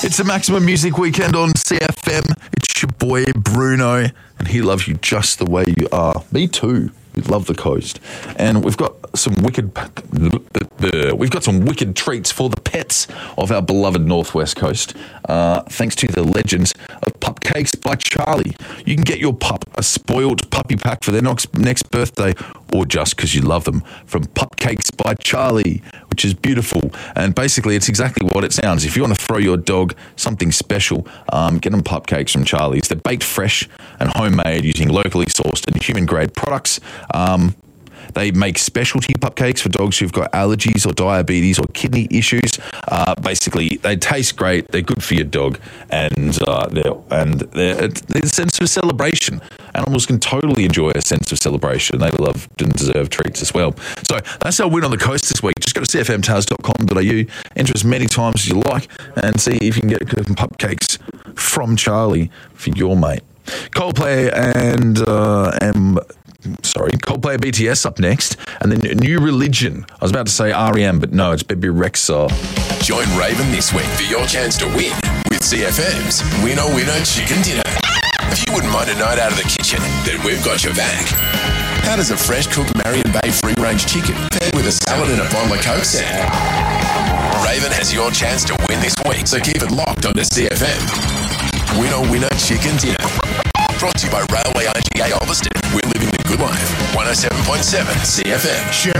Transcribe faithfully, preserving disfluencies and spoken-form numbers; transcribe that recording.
It's a Maximum Music Weekend on C F M. It's your boy Bruno, and he loves you just the way you are. Me too. We love the coast, and we've got some wicked, we've got some wicked treats for the pets of our beloved Northwest Coast. Uh, thanks to the legends of Pup Cakes by Charlie. You can get your pup a spoiled puppy pack for their next next birthday, or just because you love them, from Pup Cakes by Charlie, which is beautiful. And basically, it's exactly what it sounds. If you want to throw your dog something special, um, get them Pup Cakes from Charlie's. They're baked fresh and homemade using locally sourced and human-grade products. Um, they make specialty pup cakes for dogs who've got allergies or diabetes or kidney issues. Uh, basically, they taste great. They're good for your dog, and uh, they're and they're, there's a sense of celebration. Animals can totally enjoy a sense of celebration. They love and deserve treats as well. So that's our win on the coast this week. Just go to c f m taz dot com dot a u, enter as many times as you like, and see if you can get some pup cakes from Charlie for your mate. Coldplay and uh, and sorry, Coldplay B T S up next, and then New Religion. I was about to say R E M, but no, it's Bebe Rexha. Join Raven this week for your chance to win with C F M's Winner Winner Chicken Dinner. If you wouldn't mind a night out of the kitchen, then we've got your back. How does a fresh cooked Marion Bay free-range chicken paired with a salad and a bottle of Coke sound? Raven has your chance to win this week, so keep it locked onto C F M. Winner Winner Chicken Dinner. Brought to you by Railway I G A Ulverston. We're living the good life. one oh seven point seven C F M.